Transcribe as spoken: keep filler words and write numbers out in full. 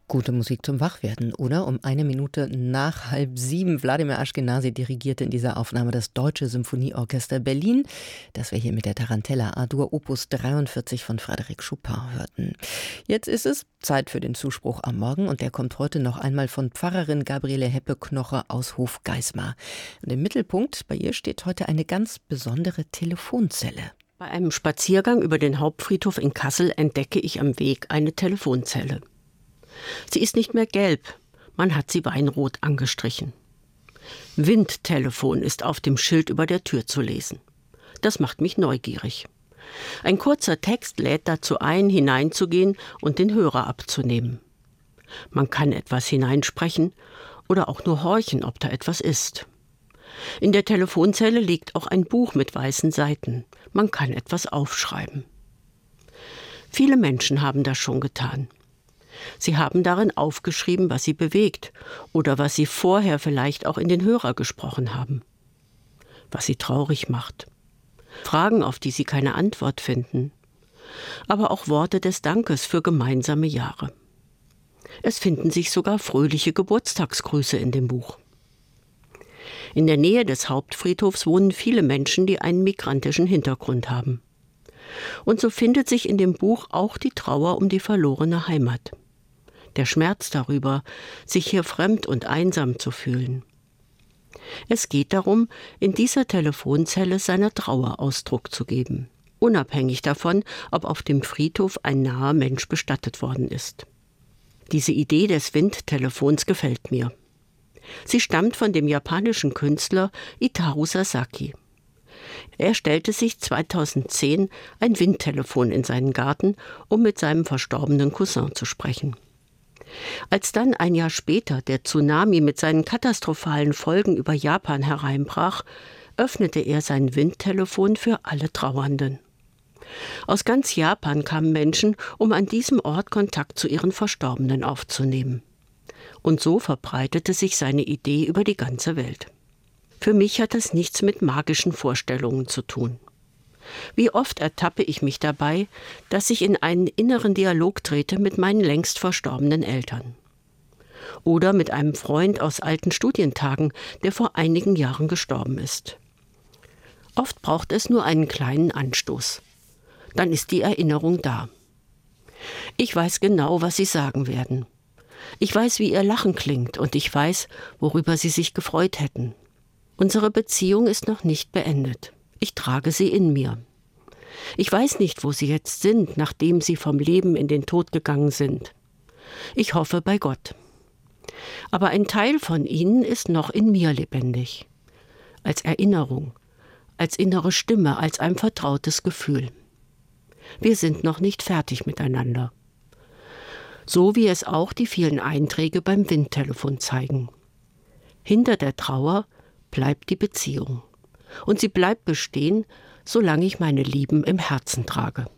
Gute Musik zum Wachwerden, oder? Um eine Minute nach halb sieben. Wladimir Aschkenasy dirigierte in dieser Aufnahme das Deutsche Symphonieorchester Berlin, das wir hier mit der Tarantella A-Dur Opus dreiundvierzig von Frédéric Chopin hörten. Jetzt ist es Zeit für den Zuspruch am Morgen, und der kommt heute noch einmal von Pfarrerin Gabriele Heppe-Knoche aus Hofgeismar. Und im Mittelpunkt bei ihr steht heute eine ganz besondere Telefonzelle. Bei einem Spaziergang über den Hauptfriedhof in Kassel entdecke ich am Weg eine Telefonzelle. Sie ist nicht mehr gelb, man hat sie weinrot angestrichen. Windtelefon ist auf dem Schild über der Tür zu lesen. Das macht mich neugierig. Ein kurzer Text lädt dazu ein, hineinzugehen und den Hörer abzunehmen. Man kann etwas hineinsprechen oder auch nur horchen, ob da etwas ist. In der Telefonzelle liegt auch ein Buch mit weißen Seiten. Man kann etwas aufschreiben. Viele Menschen haben das schon getan. Sie haben darin aufgeschrieben, was sie bewegt oder was sie vorher vielleicht auch in den Hörer gesprochen haben. Was sie traurig macht. Fragen, auf die sie keine Antwort finden. Aber auch Worte des Dankes für gemeinsame Jahre. Es finden sich sogar fröhliche Geburtstagsgrüße in dem Buch. In der Nähe des Hauptfriedhofs wohnen viele Menschen, die einen migrantischen Hintergrund haben. Und so findet sich in dem Buch auch die Trauer um die verlorene Heimat. Der Schmerz darüber, sich hier fremd und einsam zu fühlen. Es geht darum, in dieser Telefonzelle seiner Trauer Ausdruck zu geben, unabhängig davon, ob auf dem Friedhof ein naher Mensch bestattet worden ist. Diese Idee des Windtelefons gefällt mir. Sie stammt von dem japanischen Künstler Itaru Sasaki. Er stellte sich zweitausendzehn ein Windtelefon in seinen Garten, um mit seinem verstorbenen Cousin zu sprechen. Als dann ein Jahr später der Tsunami mit seinen katastrophalen Folgen über Japan hereinbrach, öffnete er sein Windtelefon für alle Trauernden. Aus ganz Japan kamen Menschen, um an diesem Ort Kontakt zu ihren Verstorbenen aufzunehmen. Und so verbreitete sich seine Idee über die ganze Welt. Für mich hat das nichts mit magischen Vorstellungen zu tun. Wie oft ertappe ich mich dabei, dass ich in einen inneren Dialog trete mit meinen längst verstorbenen Eltern. Oder mit einem Freund aus alten Studientagen, der vor einigen Jahren gestorben ist. Oft braucht es nur einen kleinen Anstoß. Dann ist die Erinnerung da. Ich weiß genau, was sie sagen werden. Ich weiß, wie ihr Lachen klingt, und ich weiß, worüber sie sich gefreut hätten. Unsere Beziehung ist noch nicht beendet. Ich trage sie in mir. Ich weiß nicht, wo sie jetzt sind, nachdem sie vom Leben in den Tod gegangen sind. Ich hoffe bei Gott. Aber ein Teil von ihnen ist noch in mir lebendig. Als Erinnerung, als innere Stimme, als ein vertrautes Gefühl. Wir sind noch nicht fertig miteinander. So wie es auch die vielen Einträge beim Windtelefon zeigen. Hinter der Trauer bleibt die Beziehung. Und sie bleibt bestehen, solange ich meine Lieben im Herzen trage.